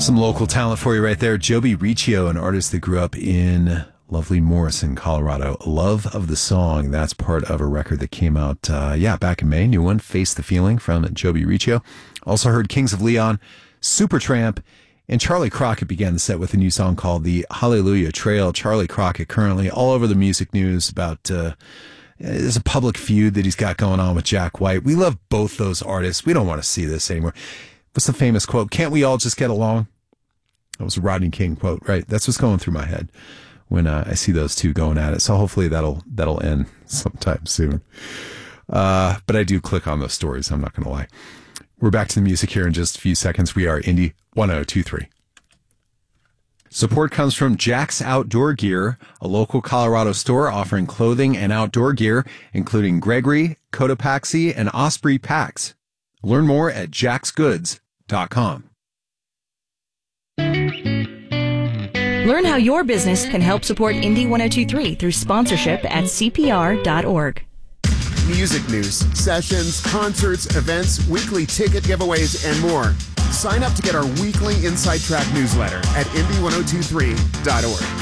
Some local talent for you right there. Joby Riccio, an artist that grew up in lovely Morrison, Colorado. Love of the Song. That's part of a record that came out, back in May. New one, Face the Feeling, from Joby Riccio. Also heard Kings of Leon, Supertramp, and Charlie Crockett began the set with a new song called The Hallelujah Trail. Charlie Crockett currently all over the music news about there's a public feud that he's got going on with Jack White. We love both those artists. We don't want to see this anymore. What's the famous quote? Can't we all just get along? That was a Rodney King quote, right? That's what's going through my head when I see those two going at it. So hopefully that'll end sometime soon. But I do click on those stories. I'm not going to lie. We're back to the music here in just a few seconds. We are Indie 1023. Support comes from Jack's Outdoor Gear, a local Colorado store offering clothing and outdoor gear, including Gregory, Cotopaxi, and Osprey packs. Learn more at jacksgoods.com. Learn how your business can help support Indie 1023 through sponsorship at CPR.org. Music news, sessions, concerts, events, weekly ticket giveaways, and more. Sign up to get our weekly Inside Track newsletter at indie1023.org.